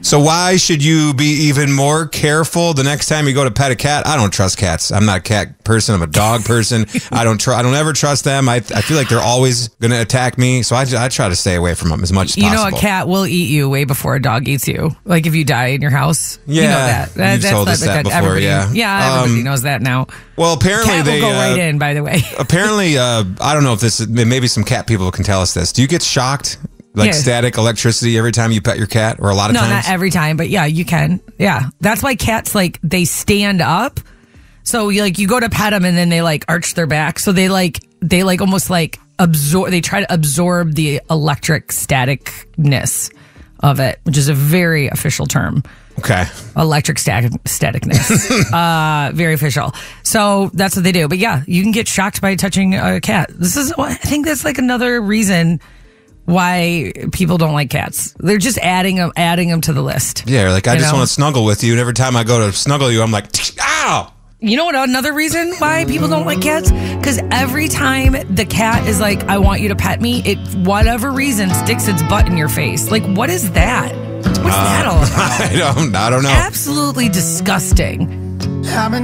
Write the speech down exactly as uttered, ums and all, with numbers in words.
So why should you be even more careful the next time you go to pet a cat? I don't trust cats. I'm not a cat person. I'm a dog person. I don't try. I don't ever trust them. I I feel like they're always going to attack me. So I, I try to stay away from them as much as you possible. You know, a cat will eat you way before a dog eats you. Like if you die in your house. Yeah, you know that. that you've that's told us that before. Everybody, yeah, yeah, everybody um, knows that now. Well, apparently cat they will go uh, right in. By the way, apparently, uh, I don't know if this. Maybe some cat people can tell us this. Do you get shocked? Like yeah. static electricity every time you pet your cat, or a lot of no, times? No, not every time, but yeah, you can. Yeah, that's why cats like they stand up. So you like you go to pet them and then they like arch their back. So they like they like almost like absorb. They try to absorb the electric staticness of it, which is a very official term. Okay. Electric static staticness. uh, very official. So that's what they do. But yeah, you can get shocked by touching a cat. This is I think that's like another reason why people don't like cats. They're just adding them, adding them to the list. Yeah, like I you just know? want to snuggle with you, and every time I go to snuggle you, I'm like, ow! You know what? Another reason why people don't like cats? Because every time the cat is like, "I want you to pet me," it whatever reason sticks its butt in your face. Like, what is that? What's uh, that all about? I don't. I don't know. Absolutely disgusting.